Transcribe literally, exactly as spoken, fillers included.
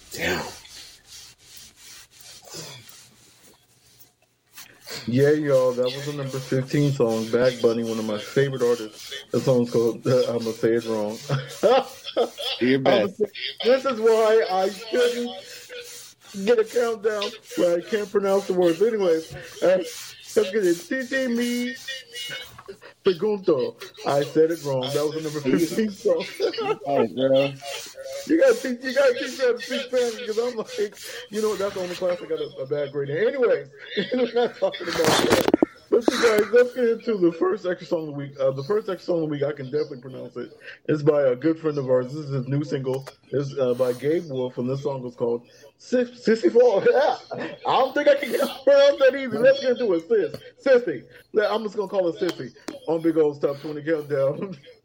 Damn. Yeah, y'all, that was the number fifteen song, Bad Bunny, one of my favorite artists. The song's called, uh, I'm going to say it wrong. Do your best. Say, this is why I shouldn't get a countdown where I can't pronounce the words. Anyways, uh, let's get it. Titi me pregunto. I said it wrong. That was the number fifteen song. All right, girl. You gotta teach, you gotta teach me how to speak Spanish because I'm like, you know, that's the only class I got a, a bad grade in. Anyways, we're not talking about that. But you guys, let's get into the first extra song of the week. Uh, the first extra song of the week, I can definitely pronounce it. It's by a good friend of ours. This is his new single. It's uh, by Gabe Wolf, and this song is called Sissy Fall. I don't think I can pronounce that easy. Let's get into it. Sis, Sissy. I'm just gonna call it Sissy on Big Old Top twenty Countdown.